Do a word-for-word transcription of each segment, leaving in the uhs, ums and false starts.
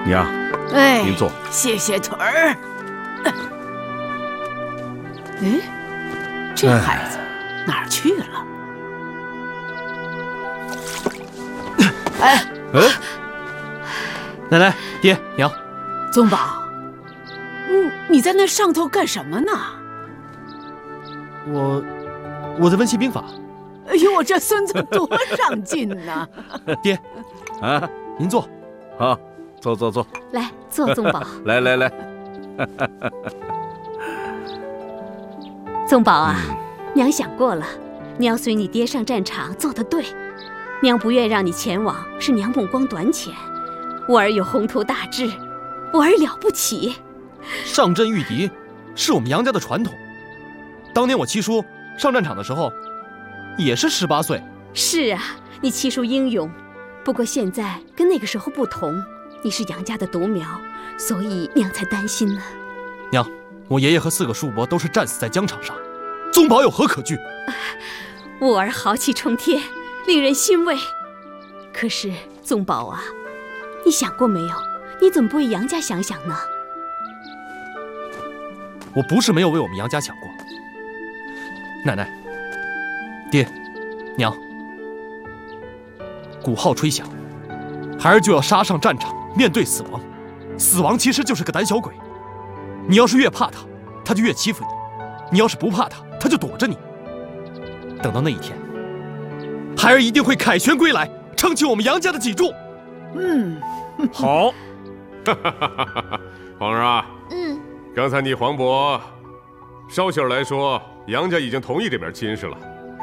娘， 哎， 您坐。 谢谢腿儿。哎，这孩子哪儿去了？哎哎，奶奶、爹、娘， 宗宝，嗯，你在那上头干什么呢？ 我我在温习兵法。 哎呦，我这孙子多上进呐！ 爹， 啊， 您坐。 好，坐坐坐。 来，坐，宗宝。 来来来。 宗宝啊，嗯、娘想过了，你要随你爹上战场，做得对。娘不愿让你前往，是娘目光短浅。我儿有宏图大志，我儿了不起。 上阵御敌，是我们杨家的传统。当年我七叔上战场的时候，也是十八岁。 是啊，你七叔英勇，不过现在跟那个时候不同，你是杨家的独苗，所以娘才担心呢。 娘，我爷爷和四个叔伯都是战死在疆场上，宗宝有何可惧？ 我儿豪气冲天，令人欣慰。可是宗宝啊，你想过没有，你怎么不为杨家想想呢？ 我不是没有为我们杨家想过。奶奶、爹、娘，鼓号吹响，孩儿就要杀上战场，面对死亡。死亡其实就是个胆小鬼，你要是越怕他，他就越欺负你；你要是不怕他，他就躲着你。等到那一天，孩儿一定会凯旋归来，撑起我们杨家的脊柱。 嗯， 好。皇儿啊， 嗯， 刚才你黄渤捎信儿来说，杨家已经同意这门亲事了。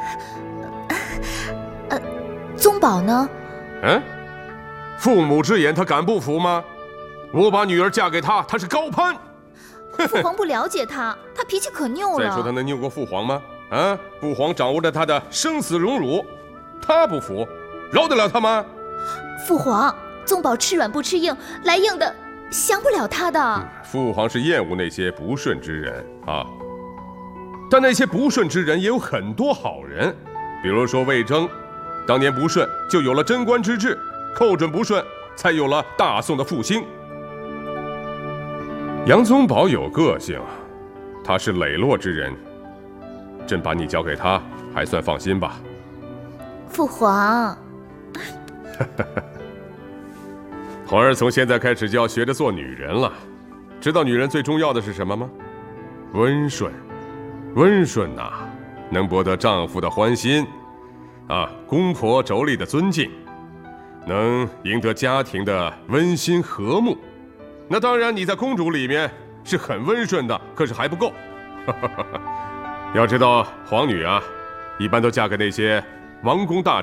呃，宗宝呢？ 嗯，父母之言，他敢不服吗？我把女儿嫁给他，他是高攀。 父皇不了解他，他脾气可拗了。 再说他能拗过父皇吗？啊，父皇掌握着他的生死荣辱，他不服，饶得了他吗？ 父皇，宗宝吃软不吃硬，来硬的降不了他的。 嗯、父皇是厌恶那些不顺之人啊，但那些不顺之人也有很多好人，比如说魏征，当年不顺就有了贞观之治，寇准不顺才有了大宋的复兴。杨宗保有个性，他是磊落之人，朕把你交给他，还算放心吧。 父皇， 皇儿从现在开始就要学着做女人了，知道女人最重要的是什么吗？温顺，温顺呐、啊，能博得丈夫的欢心，啊，公婆妯娌的尊敬，能赢得家庭的温馨和睦。那当然，你在公主里面是很温顺的，可是还不够。要知道，皇女啊，一般都嫁给那些王公大